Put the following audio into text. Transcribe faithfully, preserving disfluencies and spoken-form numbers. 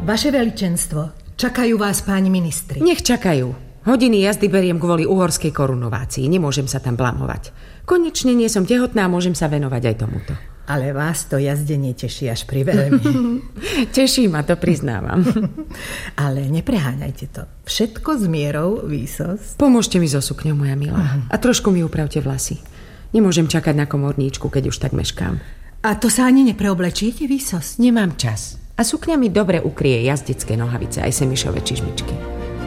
Vaše veličenstvo, čakajú vás páni ministri. Nech čakajú. Hodiny jazdy beriem kvôli uhorskej korunovácii. Nemôžem sa tam blamovať. Konečne nie som tehotná a môžem sa venovať aj tomuto. Ale vás to jazdenie teší až pri veľmi. Teší ma, to priznávam. Ale nepreháňajte to. Všetko s mierou, výsos. Pomôžte mi so sukňou, moja milá. Uh-huh. A trošku mi upravte vlasy. Nemôžem čakať na komorníčku, keď už tak meškám. A to sa ani nepreoblečíte, výsos? Nemám čas. A sukňa mi dobre ukrie jazdecké nohavice aj semišové čižmičky.